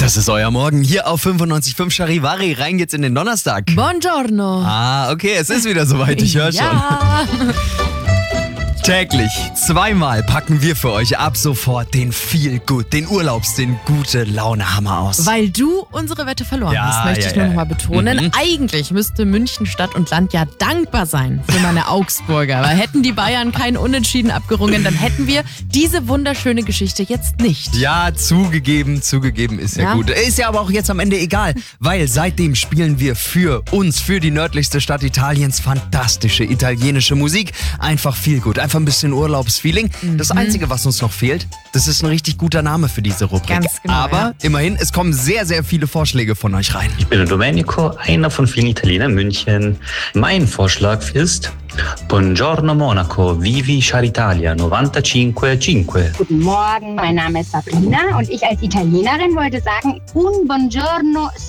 Das ist euer Morgen hier auf 95.5 Charivari. Rein geht's in den Donnerstag. Buongiorno. Okay, es ist wieder soweit, ich höre schon. Ja. Täglich, zweimal packen wir für euch ab sofort den Feel-Good, den den Gute-Laune-Hammer aus. Weil du unsere Wette verloren hast, möchte ich nur noch mal betonen. Eigentlich müsste München Stadt und Land ja dankbar sein für meine Augsburger. Weil hätten die Bayern kein Unentschieden abgerungen, dann hätten wir diese wunderschöne Geschichte jetzt nicht. Ja, zugegeben ist ja gut. Ist ja aber auch jetzt am Ende egal, weil seitdem spielen wir für uns, für die nördlichste Stadt Italiens, fantastische italienische Musik. Einfach Feel-Good, einfach ein bisschen Urlaubsfeeling. Das Einzige, was uns noch fehlt, das ist ein richtig guter Name für diese Rubrik. Ganz genau, aber immerhin, es kommen sehr, sehr viele Vorschläge von euch rein. Ich bin Domenico, einer von vielen Italienern in München. Mein Vorschlag ist Buongiorno Monaco, vivi Charitalia 95,5. Guten Morgen, mein Name ist Sabrina und ich als Italienerin wollte sagen, un buongiorno